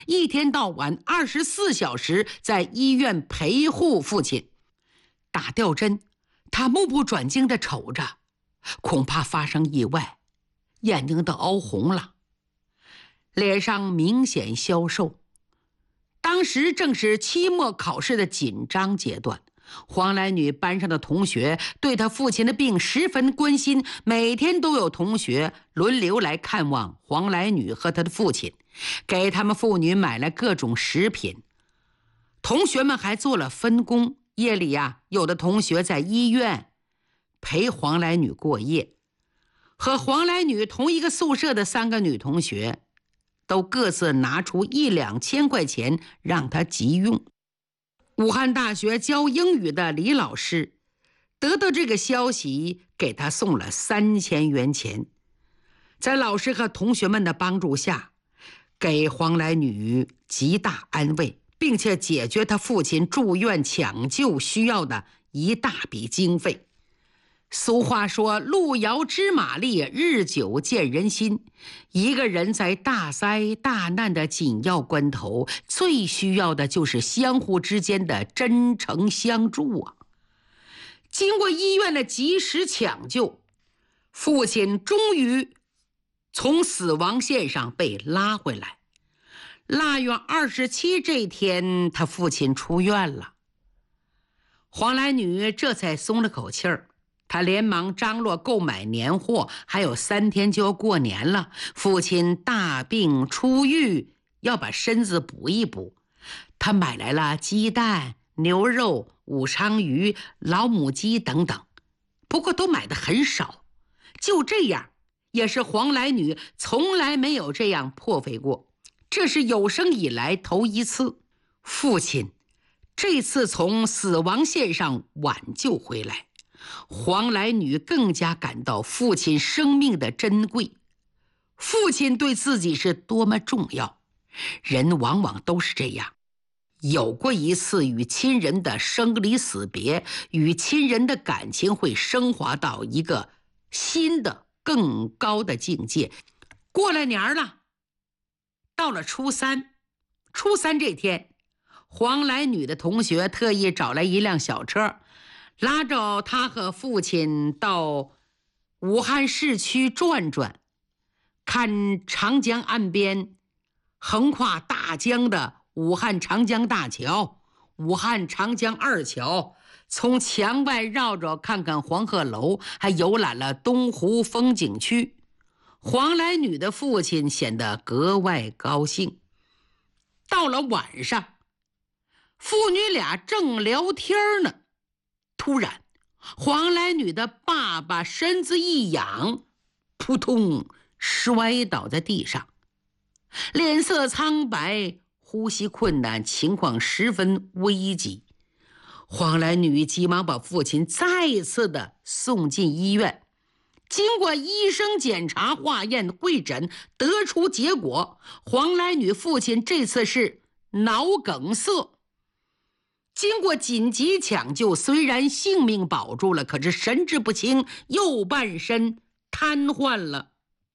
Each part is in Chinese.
一天到晚24小时在医院陪护父亲。打吊针，他目不转睛地瞅着，恐怕发生意外，眼睛都熬红了，脸上明显消瘦。当时正是期末考试的紧张阶段，黄来女班上的同学对她父亲的病十分关心，每天都有同学轮流来看望黄来女和她的父亲，给他们父女买了各种食品。同学们还做了分工，夜里有的同学在医院陪黄来女过夜。和黄来女同一个宿舍的3个女同学都各自拿出1-2千块钱让她急用。武汉大学教英语的李老师得到这个消息，给他送了3000元钱。在老师和同学们的帮助下，给黄来女极大安慰，并且解决他父亲住院抢救需要的一大笔经费。俗话说，路遥知马力，日久见人心。一个人在大灾大难的紧要关头，最需要的就是相互之间的真诚相助啊！经过医院的及时抢救，父亲终于从死亡线上被拉回来。腊月27这天，他父亲出院了。黄来女这才松了口气儿。他连忙张罗购买年货，还有3天就要过年了。父亲大病初愈，要把身子补一补。他买来了鸡蛋、牛肉、武昌鱼、老母鸡等等，不过都买的很少。就这样，也是黄来女从来没有这样破费过，这是有生以来头一次。父亲这次从死亡线上挽救回来，黄来女更加感到父亲生命的珍贵，父亲对自己是多么重要。人往往都是这样，有过一次与亲人的生离死别，与亲人的感情会升华到一个新的更高的境界。过了年了，到了初三这天，黄来女的同学特意找来一辆小车，拉着他和父亲到武汉市区转转，看长江岸边横跨大江的武汉长江大桥、武汉长江2桥，从墙外绕着看看黄鹤楼，还游览了东湖风景区。黄来女的父亲显得格外高兴。到了晚上，父女俩正聊天呢，突然黄来女的爸爸身子一仰，扑通摔倒在地上，脸色苍白，呼吸困难，情况十分危急。黄来女急忙把父亲再次的送进医院。经过医生检查、化验、会诊，得出结果，黄来女父亲这次是脑梗塞。经过紧急抢救，虽然性命保住了，可是神志不清，右半身瘫痪了。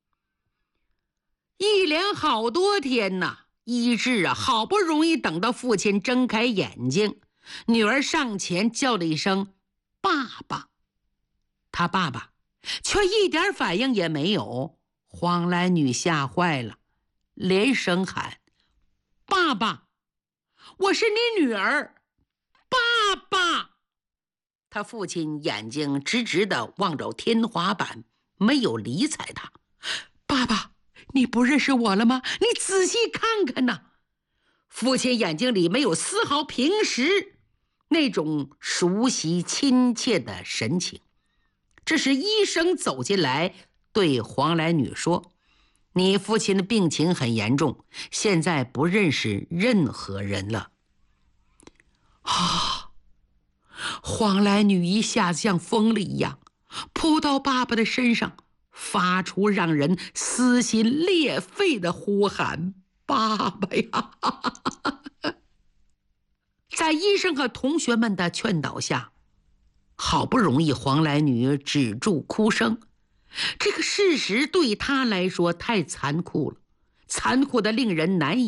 一连好多天呐，医治好不容易等到父亲睁开眼睛，女儿上前叫了一声爸爸，他爸爸却一点反应也没有。黄来女吓坏了，连声喊爸爸，我是你女儿，爸爸！他父亲眼睛直直地望着天花板，没有理睬他。爸爸，你不认识我了吗？你仔细看看呐！父亲眼睛里没有丝毫平时那种熟悉亲切的神情。这时医生走进来，对黄来女说，你父亲的病情很严重，现在不认识任何人了。黄来女一下子像疯了一样，扑到爸爸的身上，发出让人撕心裂肺的呼喊，爸爸呀！在医生和同学们的劝导下，好不容易黄来女止住哭声。这个事实对她来说太残酷了，残酷的令人难以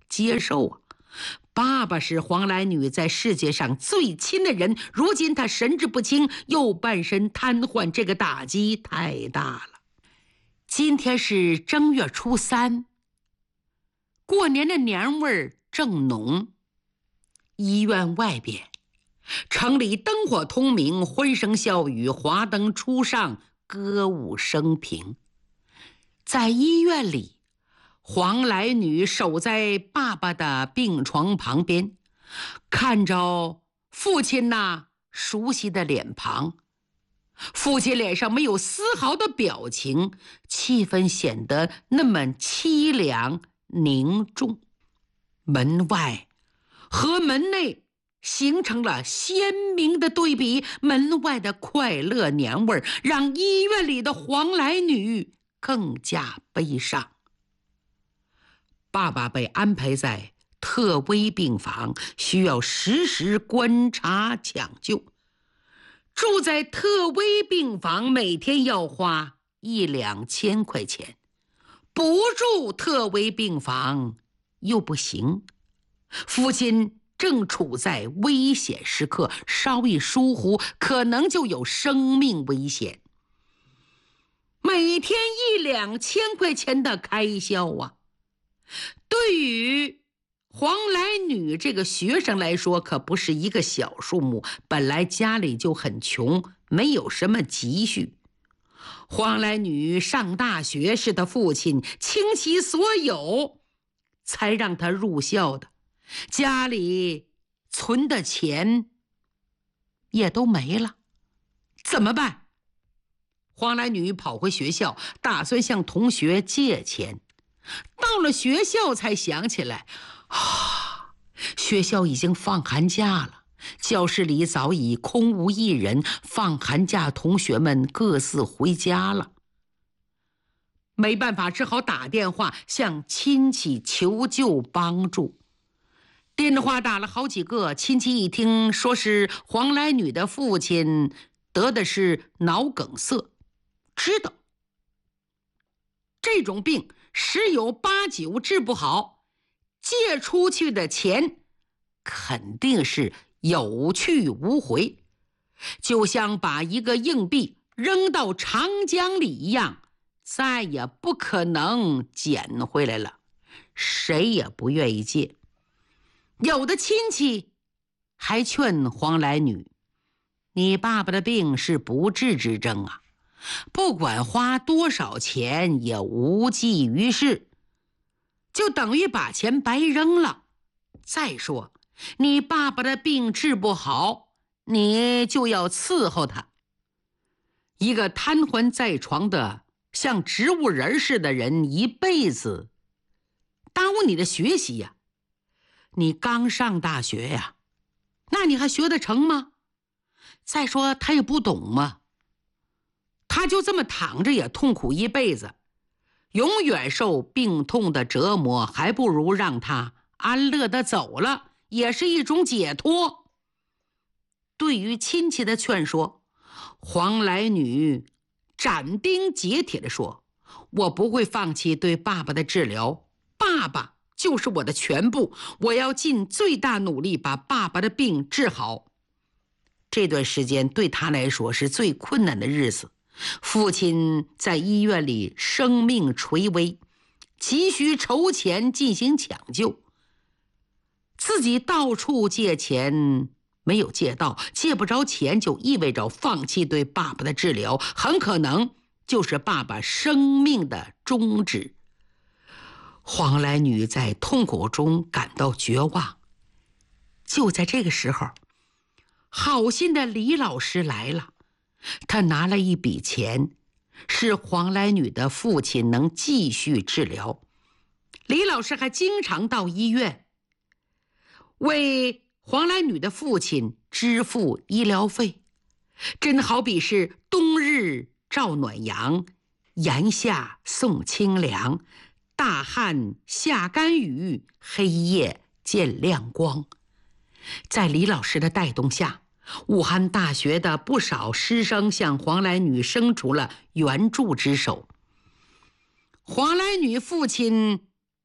接受啊。爸爸是黄来女在世界上最亲的人，如今他神志不清，右半身瘫痪，这个打击太大了。今天是正月初3，过年的年味儿正浓。医院外边，城里灯火通明，欢声笑语，华灯初上，歌舞升平。在医院里，黄来女守在爸爸的病床旁边，看着父亲那熟悉的脸庞。父亲脸上没有丝毫的表情，气氛显得那么凄凉凝重。门外和门内形成了鲜明的对比，门外的快乐年味让医院里的黄来女更加悲伤。爸爸被安排在特危病房，需要时时观察抢救。住在特危病房，每天要花1-2千块钱，不住特危病房又不行。父亲正处在危险时刻，稍一疏忽，可能就有生命危险。每天1-2千块钱的开销啊，对于黄来女这个学生来说可不是一个小数目，本来家里就很穷，没有什么积蓄。黄来女上大学是她父亲倾其所有才让她入校的，家里存的钱也都没了，怎么办？黄来女跑回学校，打算向同学借钱。到了学校才想起来，学校已经放寒假了，教室里早已空无一人，放寒假同学们各自回家了。没办法，只好打电话向亲戚求救帮助。电话打了好几个，亲戚一听说是黄来女的父亲得的是脑梗塞，知道这种病10有8九治不好，借出去的钱肯定是有去无回，就像把一个硬币扔到长江里一样，再也不可能捡回来了，谁也不愿意借。有的亲戚还劝黄来女，你爸爸的病是不治之症啊，不管花多少钱也无济于事，就等于把钱白扔了。再说你爸爸的病治不好，你就要伺候他。一个瘫痪在床的像植物人似的人，一辈子耽误你的学习呀。你刚上大学呀，那你还学得成吗？再说他也不懂嘛，他就这么躺着也痛苦一辈子，永远受病痛的折磨，还不如让他安乐的走了，也是一种解脱。对于亲戚的劝说，黄来女斩钉截铁地说，我不会放弃对爸爸的治疗，爸爸就是我的全部，我要尽最大努力把爸爸的病治好。这段时间对他来说是最困难的日子，父亲在医院里生命垂危，急需筹钱进行抢救，自己到处借钱没有借到，借不着钱就意味着放弃对爸爸的治疗，很可能就是爸爸生命的终止。黄来女在痛苦中感到绝望。就在这个时候，好心的李老师来了，他拿了一笔钱，使黄来女的父亲能继续治疗。李老师还经常到医院为黄来女的父亲支付医疗费，真好比是冬日照暖阳，炎夏送清凉，大旱下甘雨，黑夜见亮光。在李老师的带动下，武汉大学的不少师生向黄来女伸出了援助之手。黄来女父亲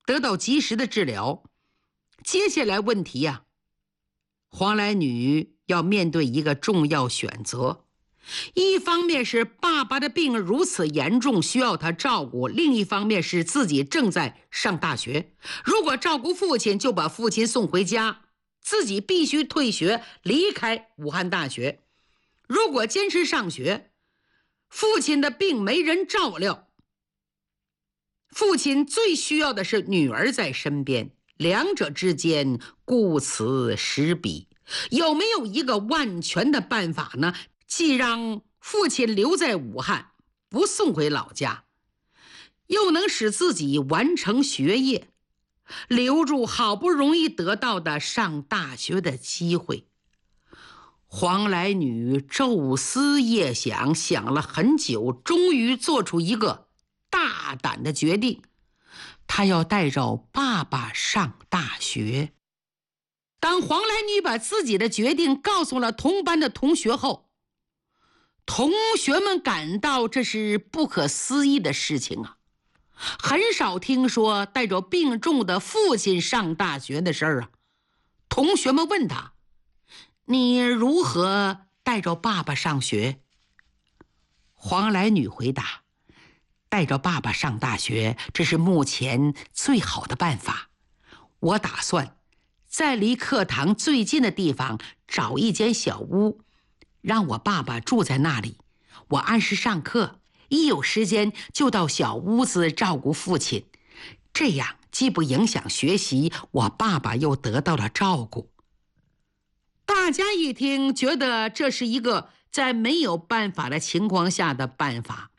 得到及时的治疗。接下来问题呀，黄来女要面对一个重要选择。一方面是爸爸的病如此严重，需要他照顾；另一方面是自己正在上大学。如果照顾父亲，就把父亲送回家，自己必须退学，离开武汉大学。如果坚持上学，父亲的病没人照料，父亲最需要的是女儿在身边，两者之间顾此失彼。有没有一个万全的办法呢？既让父亲留在武汉，不送回老家，又能使自己完成学业，留住好不容易得到的上大学的机会。黄来女昼思夜想，想了很久，终于做出一个大胆的决定，她要带着爸爸上大学。当黄来女把自己的决定告诉了同班的同学后，同学们感到这是不可思议的事情啊！很少听说带着病重的父亲上大学的事儿啊。同学们问他：“你如何带着爸爸上学？”黄来女回答：“带着爸爸上大学，这是目前最好的办法。我打算在离课堂最近的地方找一间小屋，让我爸爸住在那里，我按时上课，一有时间就到小屋子照顾父亲，这样既不影响学习，我爸爸又得到了照顾。”大家一听，觉得这是一个在没有办法的情况下的办法，